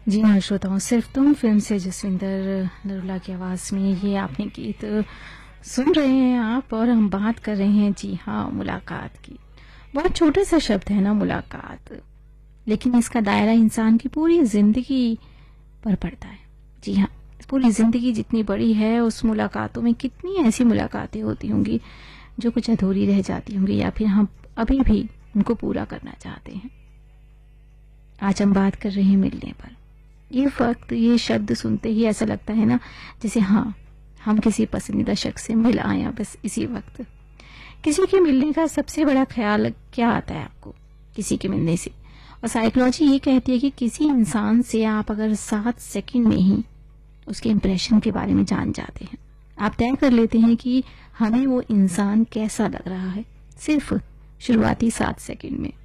जी हाँ श्रोताओं, सिर्फ तुम फिल्म से जसविंदर नरूला की आवाज़ में ये आपने गीत सुन रहे हैं आप, और हम बात कर रहे हैं जी हाँ मुलाकात की। बहुत छोटा सा शब्द है ना मुलाकात, लेकिन इसका दायरा इंसान की पूरी जिंदगी पर पड़ता है। जी हाँ, पूरी जिंदगी जितनी बड़ी है उस मुलाकातों में कितनी ऐसी मुलाकातें होती होंगी जो कुछ अधूरी रह जाती होंगी, या फिर हम अभी भी उनको पूरा करना चाहते हैं। आज हम बात कर रहे हैं मिलने पर। ये वक्त, ये शब्द सुनते ही ऐसा लगता है ना जैसे हाँ, हम किसी पसंदीदा शख्स से मिल आए हैं बस इसी वक्त। किसी के मिलने का सबसे बड़ा ख्याल क्या आता है आपको किसी के मिलने से? और साइकोलॉजी ये कहती है कि किसी इंसान से आप अगर 7 सेकंड में ही उसके इंप्रेशन के बारे में जान जाते हैं, आप तय कर लेते हैं कि हमें वो इंसान कैसा लग रहा है सिर्फ शुरुआती 7 सेकंड में।